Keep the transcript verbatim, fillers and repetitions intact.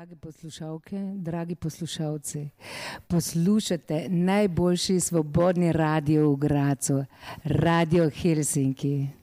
Drage poslušalke, dragi poslušalci, poslušate najboljši svobodni radio v Gradcu, Radio Helsinki.